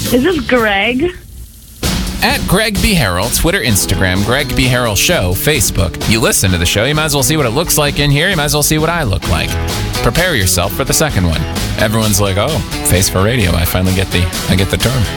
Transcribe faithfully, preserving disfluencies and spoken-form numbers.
Is this Greg? At Greg B. Harrell, Twitter, Instagram, Greg B. Harrell Show, Facebook. You listen to the show, you might as well see what it looks like in here. You might as well see what I look like. Prepare yourself for the second one. Everyone's like, oh, face for radio. I finally get the, I get the term.